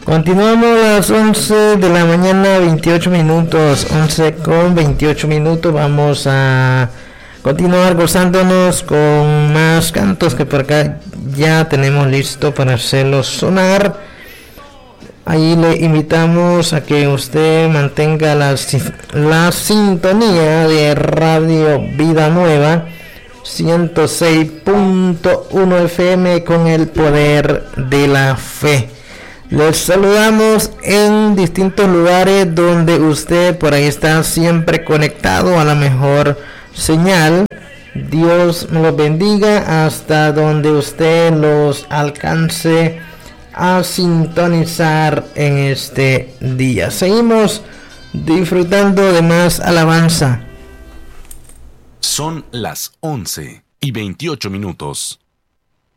Continuamos a las 11 de la mañana, 28 minutos, 11 con 28 minutos. Vamos a continuar gozándonos con más cantos que por acá ya tenemos listo para hacerlos sonar. Ahí le invitamos a que usted mantenga la sintonía de Radio Vida Nueva 106.1 FM con el poder de la fe. Les saludamos en distintos lugares donde usted por ahí está siempre conectado a la mejor señal. Dios los bendiga hasta donde usted los alcance a sintonizar en este día. Seguimos disfrutando de más alabanza. Son las 11:28 minutos.